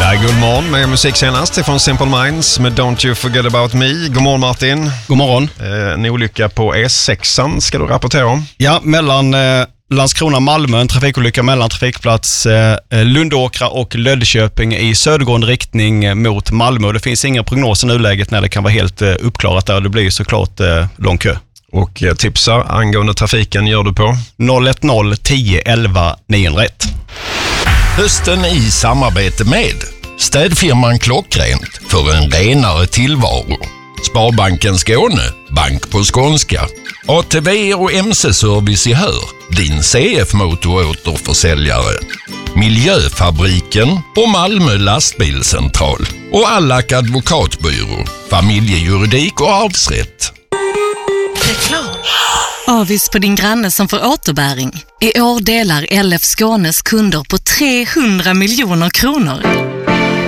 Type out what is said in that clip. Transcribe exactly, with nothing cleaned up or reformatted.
Ja, god morgon med musik senast från Simple Minds med Don't You Forget About Me. God morgon Martin. God morgon. Eh, en olycka på E sex ska du rapportera om. Ja, mellan eh, Landskrona och Malmö, en trafikolycka mellan trafikplats eh, Lundåkra och Löddeköping i södergående riktning mot Malmö. Det finns inga prognoser i nuläget när det kan vara helt eh, uppklarat där. Det blir såklart eh, lång kö. Och eh, tipsar angående trafiken gör du på noll ett noll tio elva niohundraett. Hösten i samarbete med städfirman Klockrent för en renare tillvaro. Sparbanken Skåne, bank på skånska. A T V och M C-service i Hör, din C F-motoråterförsäljare. Miljöfabriken och Malmö lastbilscentral. Och Allak advokatbyrå, familjejuridik och arvsrätt. Reklam. Avis på din granne som får återbäring. I år delar L F Skånes kunder på trehundra miljoner kronor.